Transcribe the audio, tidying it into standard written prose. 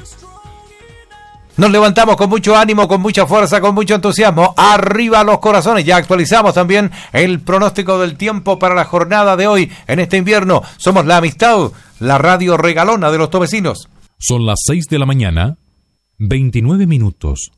Nos levantamos con mucho ánimo, con mucha fuerza, con mucho entusiasmo. Arriba los corazones. Ya actualizamos también el pronóstico del tiempo para la jornada de hoy en este invierno. Somos La Amistad, la radio regalona de los Tovecinos. Son las 6 de la mañana, 29 minutos.